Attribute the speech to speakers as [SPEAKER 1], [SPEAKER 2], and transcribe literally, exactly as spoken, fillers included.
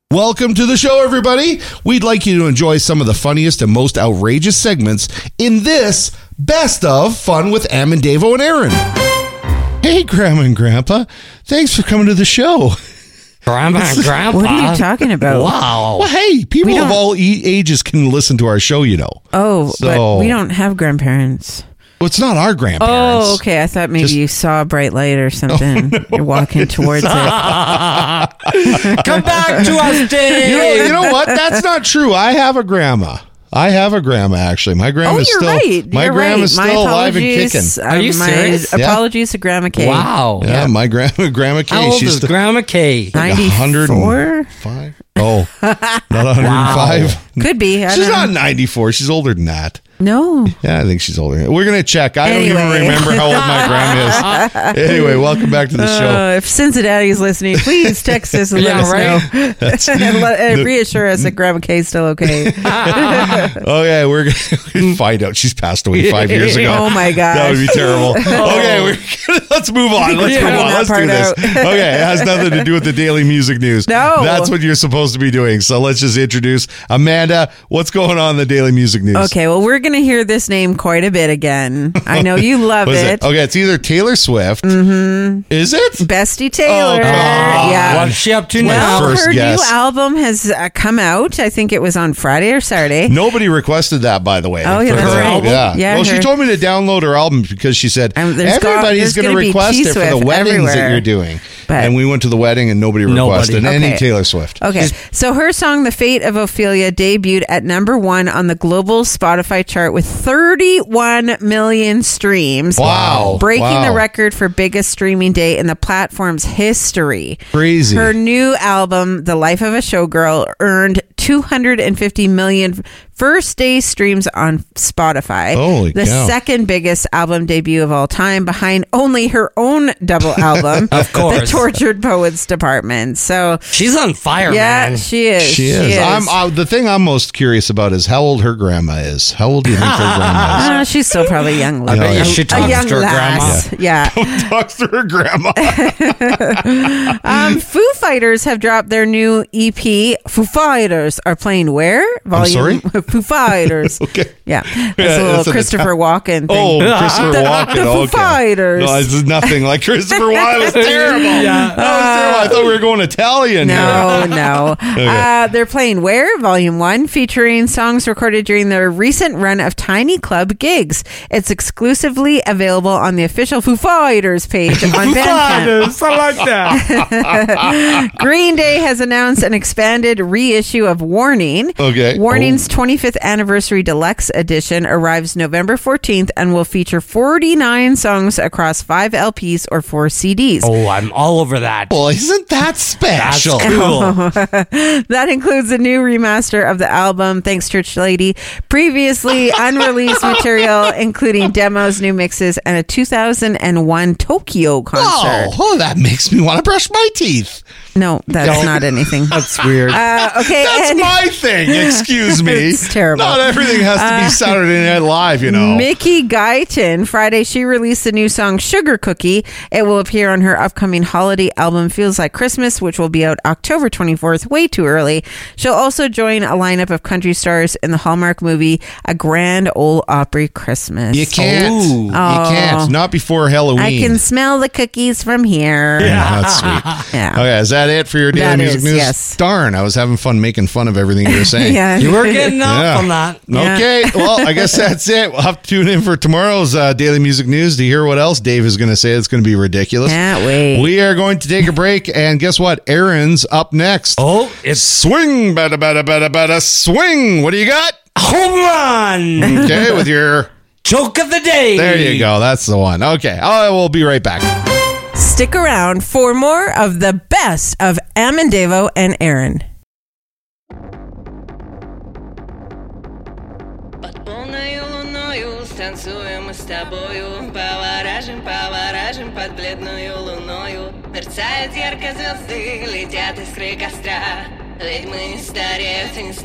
[SPEAKER 1] Welcome to the show, everybody. We'd like you to enjoy some of the funniest and most outrageous segments in this Best of Fun with Am and Davo and Aaron. Hey, Grandma and Grandpa. Thanks for coming to the show.
[SPEAKER 2] Grandma and Grandpa?
[SPEAKER 3] What are you talking about?
[SPEAKER 2] Wow.
[SPEAKER 1] Well, hey, people of all e- ages can listen to our show, you know.
[SPEAKER 3] Oh,
[SPEAKER 1] So-
[SPEAKER 3] but we don't have grandparents.
[SPEAKER 1] Well, it's not our grandparents.
[SPEAKER 3] Oh, okay. I thought maybe
[SPEAKER 1] Just-
[SPEAKER 3] you saw a bright light or something. You're walking towards it.
[SPEAKER 2] Come back to us, Dave.
[SPEAKER 1] You know, you know what? That's not true. I have a grandma. I have a grandma, actually. My
[SPEAKER 3] Oh,
[SPEAKER 1] grandma's
[SPEAKER 3] you're
[SPEAKER 1] still
[SPEAKER 3] right.
[SPEAKER 1] my
[SPEAKER 3] You're
[SPEAKER 1] grandma's
[SPEAKER 3] right.
[SPEAKER 1] still
[SPEAKER 3] My
[SPEAKER 1] alive and kicking.
[SPEAKER 3] apologies.
[SPEAKER 2] Are you
[SPEAKER 3] my
[SPEAKER 2] serious?
[SPEAKER 1] Yeah.
[SPEAKER 3] Apologies to Grandma Kay.
[SPEAKER 2] Wow.
[SPEAKER 1] Yeah, my grandma, Grandma Kay.
[SPEAKER 2] How old
[SPEAKER 1] she's
[SPEAKER 2] is
[SPEAKER 1] still
[SPEAKER 2] Grandma Kay?
[SPEAKER 3] ninety-four?
[SPEAKER 1] one hundred five. Oh, not one hundred five.
[SPEAKER 2] Wow.
[SPEAKER 3] Could be. I
[SPEAKER 1] She's
[SPEAKER 3] don't
[SPEAKER 1] not
[SPEAKER 3] know.
[SPEAKER 1] ninety-four. She's older than that.
[SPEAKER 3] No.
[SPEAKER 1] Yeah, I think she's older. We're going to check. I don't
[SPEAKER 3] Anyway.
[SPEAKER 1] even remember how old my grandma is. Anyway, welcome back to the show.
[SPEAKER 3] Uh, if Cincinnati's listening, please text us and let
[SPEAKER 2] Yeah,
[SPEAKER 3] us
[SPEAKER 2] right?
[SPEAKER 3] know. and let, and reassure us that Grandma Kay's still okay.
[SPEAKER 1] Okay, we're going to find out. She's passed away five years ago.
[SPEAKER 3] Oh, my gosh.
[SPEAKER 1] That would be terrible. Okay, we're, let's move on. Let's
[SPEAKER 3] Yeah.
[SPEAKER 1] move on.
[SPEAKER 3] That
[SPEAKER 1] Let's do
[SPEAKER 3] part
[SPEAKER 1] this.
[SPEAKER 3] out.
[SPEAKER 1] Okay, it has nothing to do with the daily music news.
[SPEAKER 3] No.
[SPEAKER 1] That's what you're supposed to be doing. So let's just introduce Amanda. What's going on in the daily music news?
[SPEAKER 3] Okay, well, we're going to hear this name quite a bit again. I know you love
[SPEAKER 1] What is
[SPEAKER 3] it.
[SPEAKER 1] it? Okay, it's either Taylor Swift. Mm-hmm. Is it?
[SPEAKER 3] Bestie Taylor.
[SPEAKER 1] Oh, come on.
[SPEAKER 3] Yeah.
[SPEAKER 2] What's she up to
[SPEAKER 1] My
[SPEAKER 2] now?
[SPEAKER 3] Well,
[SPEAKER 1] first
[SPEAKER 3] her
[SPEAKER 1] guess.
[SPEAKER 3] new album has uh, come out. I think it was on Friday or Saturday.
[SPEAKER 1] Nobody requested that, by the way.
[SPEAKER 3] Oh, yeah,
[SPEAKER 1] for
[SPEAKER 3] that's
[SPEAKER 1] her
[SPEAKER 3] right.
[SPEAKER 1] album. Yeah.
[SPEAKER 3] Yeah,
[SPEAKER 1] well, she
[SPEAKER 3] her-
[SPEAKER 1] told me to download her album because she said
[SPEAKER 3] Um, there's got-
[SPEAKER 1] everybody's
[SPEAKER 3] there's
[SPEAKER 1] going to
[SPEAKER 3] gonna be
[SPEAKER 1] request it for the
[SPEAKER 3] T-Swift
[SPEAKER 1] weddings that
[SPEAKER 3] everywhere.
[SPEAKER 1] you're doing.
[SPEAKER 3] But-
[SPEAKER 1] and we went to the wedding and nobody
[SPEAKER 2] Nobody.
[SPEAKER 1] requested any
[SPEAKER 3] Okay.
[SPEAKER 1] Taylor Swift.
[SPEAKER 3] Okay, so her song "The Fate of Ophelia" debuted at number one on the global Spotify chart with thirty-one million streams.
[SPEAKER 1] Wow.
[SPEAKER 3] breaking
[SPEAKER 1] Wow.
[SPEAKER 3] the record for biggest streaming day in the platform's history.
[SPEAKER 1] Crazy.
[SPEAKER 3] Her new album, "The Life of a Showgirl," earned two hundred fifty million first day streams on Spotify.
[SPEAKER 1] Holy
[SPEAKER 3] the
[SPEAKER 1] cow.
[SPEAKER 3] second biggest album debut of all time, behind only her own double album,
[SPEAKER 2] Of course.
[SPEAKER 3] The Tortured Poets Department. So,
[SPEAKER 2] She's on fire,
[SPEAKER 3] yeah,
[SPEAKER 2] man.
[SPEAKER 3] she is.
[SPEAKER 1] She is. I'm, uh, the thing I'm most curious about is how old her grandma is. How old do you think her grandma is?
[SPEAKER 3] Uh, she's still probably a young.
[SPEAKER 2] I bet
[SPEAKER 1] Yeah.
[SPEAKER 2] you she
[SPEAKER 3] a
[SPEAKER 2] talks
[SPEAKER 3] young
[SPEAKER 2] to her
[SPEAKER 3] lass. Yeah.
[SPEAKER 1] Talks to her grandma.
[SPEAKER 3] Um, Foo Fighters have dropped their new E P. Foo Fighters are playing where?
[SPEAKER 1] sorry?
[SPEAKER 3] Foo Fighters.
[SPEAKER 1] Okay.
[SPEAKER 3] Yeah. That's
[SPEAKER 1] Yeah,
[SPEAKER 3] a little
[SPEAKER 1] that's an
[SPEAKER 3] Christopher Walken thing.
[SPEAKER 1] Oh, Christopher
[SPEAKER 3] The-
[SPEAKER 1] Walken.
[SPEAKER 3] the Foo
[SPEAKER 1] okay.
[SPEAKER 3] Fighters.
[SPEAKER 1] No, it's nothing like Christopher Walken. It was terrible.
[SPEAKER 2] Yeah.
[SPEAKER 1] That was terrible. I thought we were going Italian.
[SPEAKER 3] No, no.
[SPEAKER 1] Okay.
[SPEAKER 3] Uh, they're playing Where? Volume one, featuring songs recorded during their recent run of Tiny Club gigs. It's exclusively available on the official Foo Fighters page on Bandcamp.
[SPEAKER 2] I like that.
[SPEAKER 3] Green Day has announced an expanded reissue of Warning.
[SPEAKER 1] Okay.
[SPEAKER 3] Warning's twenty-fifth Anniversary Deluxe Edition arrives November fourteenth and will feature forty-nine songs across five L Ps or four C Ds.
[SPEAKER 2] Oh, I'm all over that.
[SPEAKER 1] Well, isn't that
[SPEAKER 2] That's
[SPEAKER 1] special?
[SPEAKER 2] cool.
[SPEAKER 3] That includes a new remaster of the album, Thanks Church Lady, previously unreleased material, including demos, new mixes, and a two thousand one Tokyo concert.
[SPEAKER 1] Oh, oh, that makes me want to brush my teeth.
[SPEAKER 3] No, that's not anything.
[SPEAKER 2] That's weird.
[SPEAKER 3] Uh, okay,
[SPEAKER 1] That's
[SPEAKER 3] and
[SPEAKER 1] my thing. Excuse me.
[SPEAKER 3] It's terrible.
[SPEAKER 1] Not everything has to be Saturday Night Live, you know.
[SPEAKER 3] Mickey Guyton, Friday, she released the new song Sugar Cookie. It will appear on her upcoming holiday album Feels Like Christmas, which will be out October twenty-fourth, way too early. She'll also join a lineup of country stars in the Hallmark movie A Grand Ole Opry Christmas.
[SPEAKER 1] You can't.
[SPEAKER 2] Oh.
[SPEAKER 1] You can't. Not before Halloween.
[SPEAKER 3] I can smell the cookies from here.
[SPEAKER 1] Yeah, that's sweet.
[SPEAKER 3] Yeah.
[SPEAKER 1] Okay, is that it for your daily
[SPEAKER 3] That
[SPEAKER 1] music
[SPEAKER 3] is,
[SPEAKER 1] news?
[SPEAKER 3] yes.
[SPEAKER 1] Darn, I was having fun making fun of everything you were saying.
[SPEAKER 3] Yeah.
[SPEAKER 2] You were getting up
[SPEAKER 1] Yeah.
[SPEAKER 2] on that.
[SPEAKER 3] Yeah.
[SPEAKER 1] Okay, well, I guess that's it. We'll have to tune in for tomorrow's uh, daily music news to hear what else Dave is going to say. It's going to be ridiculous.
[SPEAKER 3] Can't wait.
[SPEAKER 1] We are going to take a break, and guess what? Aaron's up next.
[SPEAKER 2] Oh, it's
[SPEAKER 1] Swing, bada, bada, bada, bada, swing. What do you got?
[SPEAKER 2] home run.
[SPEAKER 1] Okay, with your...
[SPEAKER 2] Joke of the day.
[SPEAKER 1] There you go. That's the one. Okay, I will be right back.
[SPEAKER 3] Stick around for more of the best of Am and Davo and Aaron.
[SPEAKER 4] Под полною луною станцуем мы с тобою, поворажим, поворажим под бледную луною. Мерцают ярко звезды, летят искры костра. Ведь мы не стареют и не